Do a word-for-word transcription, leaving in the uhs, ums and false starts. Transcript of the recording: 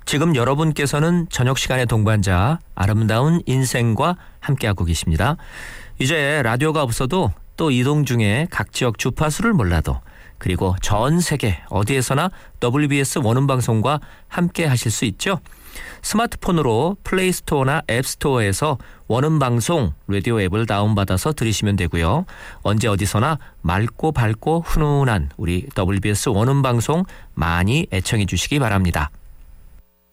지금 여러분께서는 저녁 시간의 동반자 아름다운 인생과 함께하고 계십니다. 이제 라디오가 없어도 또 이동 중에 각 지역 주파수를 몰라도 그리고 전 세계 어디에서나 더블유비에스 원음방송과 함께 하실 수 있죠. 스마트폰으로 플레이스토어나 앱스토어에서 원음방송 라디오 앱을 다운받아서 들으시면 되고요. 언제 어디서나 맑고 밝고 훈훈한 우리 더블유비에스 원음방송 많이 애청해 주시기 바랍니다.